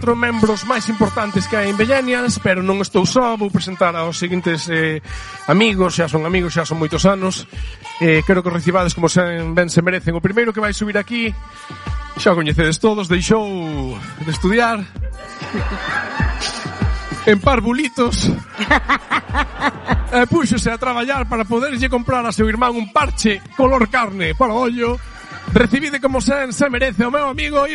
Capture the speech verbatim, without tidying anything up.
catro membros máis importantes que hai en Vellenials, pero non estou só, vou presentar aos seguintes eh, amigos, xa son amigos, xa son moitos anos, eh, quero que os recibades como se, ben se merecen. O primeiro que vai subir aquí, xa o coñecedes todos, deixou de estudiar en parvulitos e púxose a traballar para poderlle comprar a seu irmán un parche color carne para o ollo. Recibide como se, se merece o meu amigo